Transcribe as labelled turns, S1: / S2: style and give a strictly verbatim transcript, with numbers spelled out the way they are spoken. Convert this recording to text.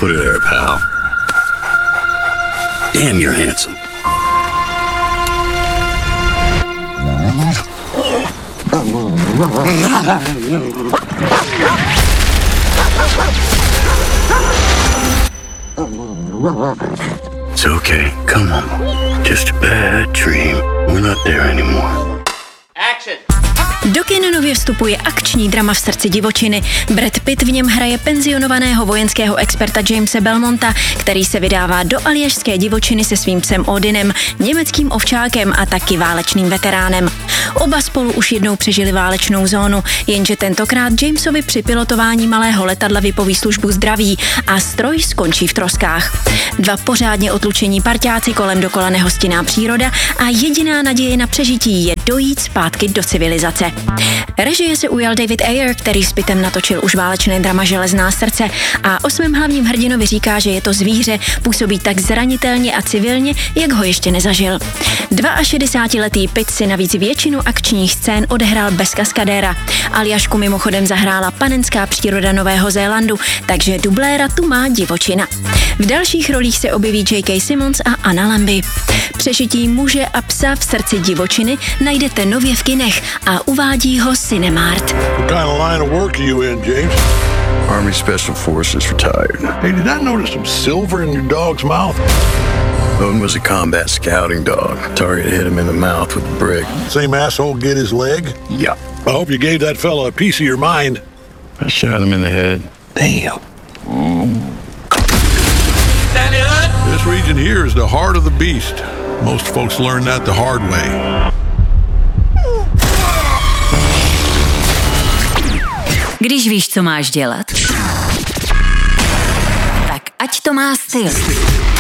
S1: Put it there, pal. Damn, you're handsome. It's okay. Come on. Just a bad dream. We're not there anymore.
S2: Action!
S3: Do kin nově vstupuje akční drama v srdci divočiny. Brad Pitt v něm hraje penzionovaného vojenského experta Jamese Belmonta, který se vydává do aljašské divočiny se svým psem Odinem, německým ovčákem a taky válečným veteránem. Oba spolu už jednou přežili válečnou zónu, jenže tentokrát Jamesovi při pilotování malého letadla vypoví službu zdraví a stroj skončí v troskách. Dva pořádně otlučení parťáci kolem dokola nehostinná příroda a jediná naděje na přežití je dojít zpátky do civilizace. Režie se ujal David Ayer, který s Pittem natočil už válečné drama Železná srdce a o svém hlavním hrdinovi říká, že je to zvíře, působí tak zranitelně a civilně, jak ho ještě nezažil. šedesátiletý Pitt si navíc většinu akčních scén odehrál bez kaskadéra. Aljašku mimochodem zahrála panenská příroda Nového Zélandu, takže dubléra tu má divočina. V dalších rolích se objeví J K. Simmons a Anna Lambie. Přežití muže a psa v srdci divočiny najdete nově v kinech a uvádí ho Cinemart.
S4: What kind of line of work are you in, James?
S1: Army Special Forces retired.
S4: Hey, did I notice some silver in your dog's mouth?
S1: Odin was a combat scouting dog. Target hit him in the mouth with a brick.
S4: Same asshole get his leg?
S1: Yeah.
S4: I hope you gave that fella a piece of your mind.
S1: I shot him in the head.
S4: Damn.
S1: Mm.
S4: This region here is the heart of the beast. Most folks learn that the hard way.
S5: Když víš, co máš dělat, tak ať to má styl.